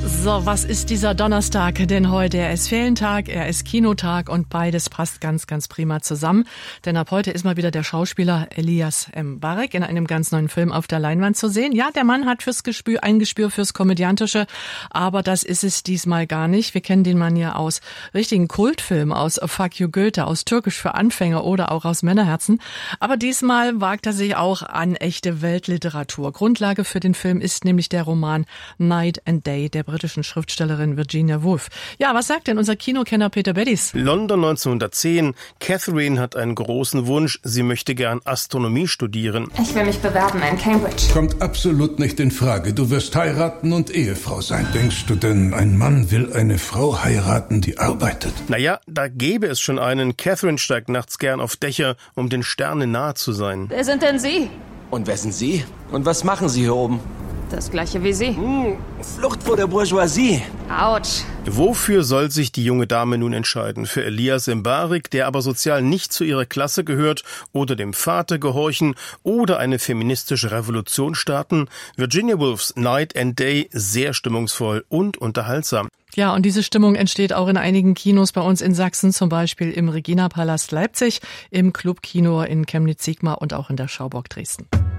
So, was ist dieser Donnerstag denn heute? Er ist Ferientag, er ist Kinotag und beides passt ganz, ganz prima zusammen. Denn ab heute ist mal wieder der Schauspieler Elias Mbarek in einem ganz neuen Film auf der Leinwand zu sehen. Ja, der Mann hat ein Gespür fürs Komödiantische, aber das ist es diesmal gar nicht. Wir kennen den Mann ja aus richtigen Kultfilmen, aus Fuck You Goethe, aus Türkisch für Anfänger oder auch aus Männerherzen. Aber diesmal wagt er sich auch an echte Weltliteratur. Grundlage für den Film ist nämlich der Roman Night and Day der britischen Schriftstellerin Virginia Woolf. Ja, was sagt denn unser Kinokenner Peter Beddies? London 1910. Catherine hat einen großen Wunsch. Sie möchte gern Astronomie studieren. Ich will mich bewerben in Cambridge. Kommt absolut nicht in Frage. Du wirst heiraten und Ehefrau sein. Denkst du denn, ein Mann will eine Frau heiraten, die arbeitet? Naja, da gäbe es schon einen. Catherine steigt nachts gern auf Dächer, um den Sternen nahe zu sein. Wer sind denn Sie? Und wer sind Sie? Und was machen Sie hier oben? Das gleiche wie Sie. Flucht vor der Bourgeoisie. Autsch. Wofür soll sich die junge Dame nun entscheiden? Für Elias Mbarek, der aber sozial nicht zu ihrer Klasse gehört, oder dem Vater gehorchen oder eine feministische Revolution starten? Virginia Woolfs Night and Day, sehr stimmungsvoll und unterhaltsam. Ja, und diese Stimmung entsteht auch in einigen Kinos bei uns in Sachsen, zum Beispiel im Regina Palast Leipzig, im Clubkino in Chemnitz-Sigma und auch in der Schauburg Dresden.